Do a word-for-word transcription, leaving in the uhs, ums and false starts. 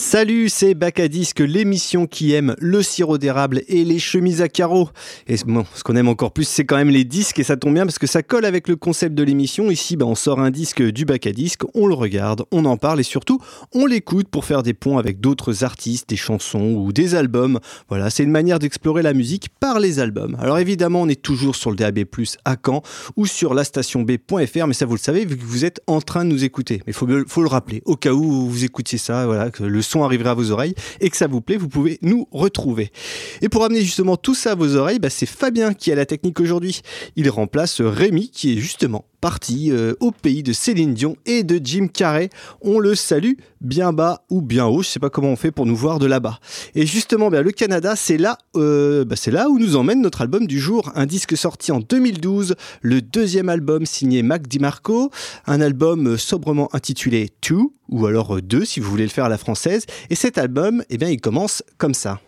Salut, c'est Bac à Disque, l'émission qui aime le sirop d'érable et les chemises à carreaux. Et bon, ce qu'on aime encore plus, c'est quand même les disques, et ça tombe bien parce que ça colle avec le concept de l'émission. Ici, bah, on sort un disque du Bac à Disque, on le regarde, on en parle et surtout, on l'écoute pour faire des ponts avec d'autres artistes, des chansons ou des albums. Voilà, c'est une manière d'explorer la musique par les albums. Alors évidemment, on est toujours sur le D A B plus, à Caen ou sur la station b point f r, mais ça vous le savez vu que vous êtes en train de nous écouter. Mais il faut, faut le rappeler, au cas où vous écoutiez ça, voilà, que le son arrivera à vos oreilles et que ça vous plaît, vous pouvez nous retrouver. Et pour amener justement tout ça à vos oreilles, bah c'est Fabien qui a la technique aujourd'hui. Il remplace Rémi qui est justement parti euh, au pays de Céline Dion et de Jim Carrey. On le salue bien bas ou bien haut, je sais pas comment on fait pour nous voir de là-bas. Et justement, bah, le Canada, c'est là, euh, bah, c'est là où nous emmène notre album du jour, un disque sorti en deux mille douze, le deuxième album signé Mac DiMarco, un album sobrement intitulé Two, ou alors deux si vous voulez le faire à la française. Et cet album, eh bien, il commence comme ça.